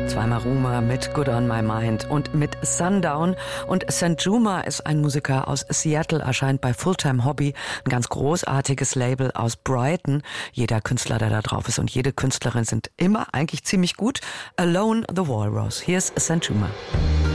Zweimal Ruma mit Good on My Mind und mit Sundown. Und Sanjuma ist ein Musiker aus Seattle, erscheint bei Fulltime Hobby, ein ganz großartiges Label aus Brighton. Jeder Künstler, der da drauf ist und jede Künstlerin sind immer eigentlich ziemlich gut. Alone the Walrus. Hier ist Sanjuma.